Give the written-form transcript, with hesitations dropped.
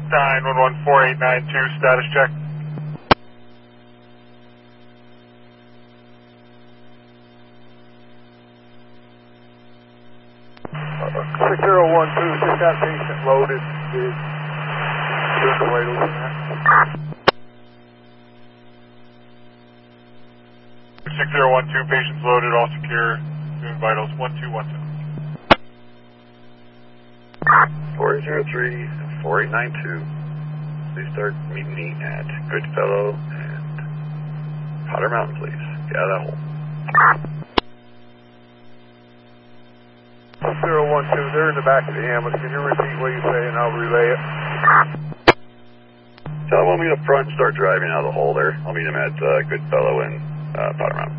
911-4892, status check. Six 012, just got patient loaded. Doing the vitals in that. 6012, patients loaded, all secure, doing vitals, 1212. 403-4892. Please start meeting me at Goodfellow and Potter Mountain, please. Get out of that hole. 012, they're in the back of the ambulance. Can you repeat what you say and I'll relay it? Tell them I'll meet up front and start driving out of the hole there. I'll meet him at Goodfellow and Potter Mountain.